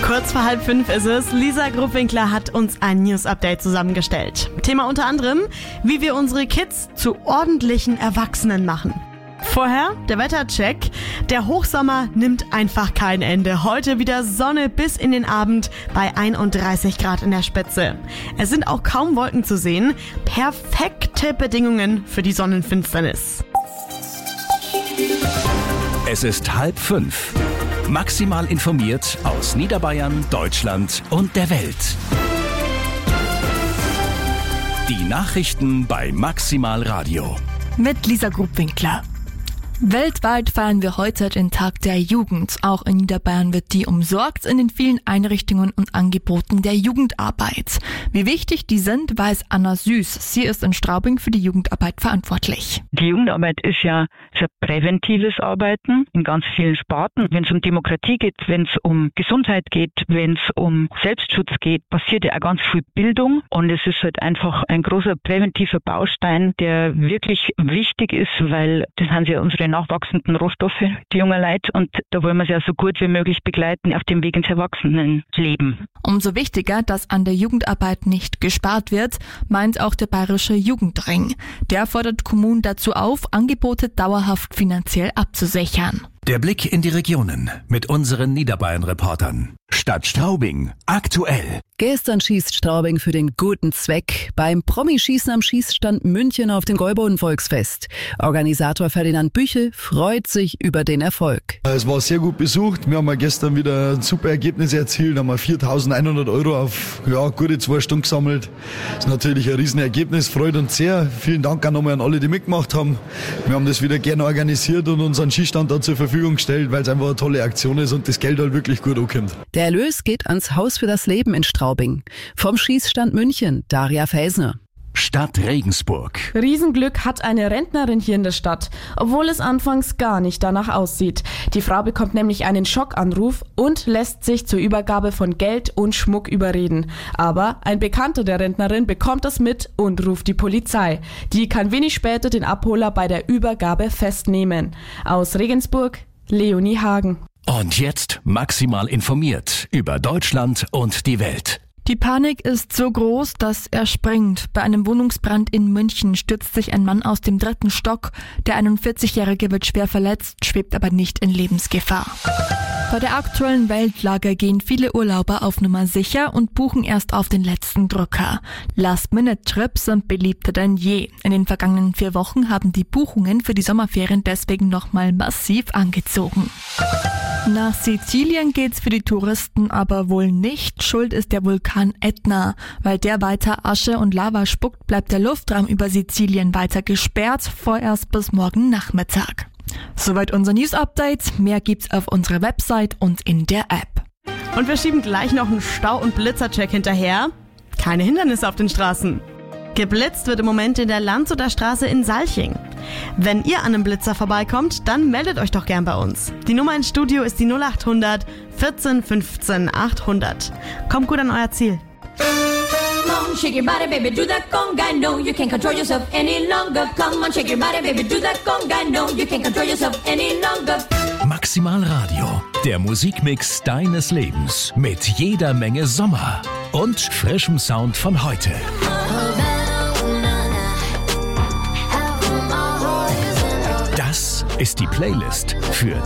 Kurz vor 4:30 ist es. Lisa Gruppwinkler hat uns ein News-Update zusammengestellt. Thema unter anderem, wie wir unsere Kids zu ordentlichen Erwachsenen machen. Vorher der Wettercheck. Der Hochsommer nimmt einfach kein Ende. Heute wieder Sonne bis in den Abend bei 31 Grad in der Spitze. Es sind auch kaum Wolken zu sehen. Perfekte Bedingungen für die Sonnenfinsternis. Es ist 4:30. Maximal informiert aus Niederbayern, Deutschland und der Welt. Die Nachrichten bei Maximal Radio. Mit Lisa Gruppwinkler. Weltweit feiern wir heute den Tag der Jugend. Auch in Niederbayern wird die umsorgt in den vielen Einrichtungen und Angeboten der Jugendarbeit. Wie wichtig die sind, weiß Anna Süß. Sie ist in Straubing für die Jugendarbeit verantwortlich. Die Jugendarbeit ist ja sehr präventives Arbeiten in ganz vielen Sparten. Wenn es um Demokratie geht, wenn es um Gesundheit geht, wenn es um Selbstschutz geht, passiert ja auch ganz viel Bildung. Und es ist halt einfach ein großer präventiver Baustein, der wirklich wichtig ist, weil das sind ja unsere nachwachsenden Rohstoffe, die jungen Leute. Und da wollen wir sie ja so gut wie möglich begleiten auf dem Weg ins Erwachsenenleben. Umso wichtiger, dass an der Jugendarbeit nicht gespart wird, meint auch der Bayerische Jugendring. Der fordert Kommunen dazu auf, Angebote dauerhaft finanziell abzusichern. Der Blick in die Regionen mit unseren Niederbayern-Reportern. Stadt Straubing. Aktuell. Gestern schießt Straubing für den guten Zweck beim Promi-Schießen am Schießstand München auf dem Gäuboden-Volksfest. Organisator Ferdinand Büchel freut sich über den Erfolg. Es war sehr gut besucht. Wir haben gestern wieder ein super Ergebnis erzielt. Haben 4.100 € auf gute 2 Stunden gesammelt. Das ist natürlich ein Riesenergebnis, freut uns sehr. Vielen Dank auch nochmal an alle, die mitgemacht haben. Wir haben das wieder gerne organisiert und unseren Schießstand da zur Verfügung gestellt, weil es einfach eine tolle Aktion ist und das Geld halt wirklich gut ankommt. Der Erlös geht ans Haus für das Leben in Straubing. Vom Schießstand München, Daria Felsner. Stadt Regensburg. Riesenglück hat eine Rentnerin hier in der Stadt, obwohl es anfangs gar nicht danach aussieht. Die Frau bekommt nämlich einen Schockanruf und lässt sich zur Übergabe von Geld und Schmuck überreden. Aber ein Bekannter der Rentnerin bekommt das mit und ruft die Polizei. Die kann wenig später den Abholer bei der Übergabe festnehmen. Aus Regensburg, Leonie Hagen. Und jetzt maximal informiert über Deutschland und die Welt. Die Panik ist so groß, dass er springt. Bei einem Wohnungsbrand in München stürzt sich ein Mann aus dem 3. Stock. Der 41-Jährige wird schwer verletzt, schwebt aber nicht in Lebensgefahr. Bei der aktuellen Weltlage gehen viele Urlauber auf Nummer sicher und buchen erst auf den letzten Drücker. Last-Minute-Trips sind beliebter denn je. In den vergangenen 4 Wochen haben die Buchungen für die Sommerferien deswegen nochmal massiv angezogen. Nach Sizilien geht's für die Touristen aber wohl nicht. Schuld ist der Vulkan Ätna. Weil der weiter Asche und Lava spuckt, bleibt der Luftraum über Sizilien weiter gesperrt, vorerst bis morgen Nachmittag. Soweit unser News-Update. Mehr gibt's auf unserer Website und in der App. Und wir schieben gleich noch einen Stau- und Blitzercheck hinterher. Keine Hindernisse auf den Straßen. Geblitzt wird im Moment in der Landshuter Straße in Salching. Wenn ihr an einem Blitzer vorbeikommt, dann meldet euch doch gern bei uns. Die Nummer ins Studio ist die 0800 14 15 800. Kommt gut an euer Ziel. Come on, shake your body, baby, do that conga. No, you can't control yourself any longer. Come on, shake your body, baby, do that conga. No, you can't control yourself any longer. Maximal Radio. Der Musikmix deines Lebens. Mit jeder Menge Sommer und frischem Sound von heute. Das ist die Playlist für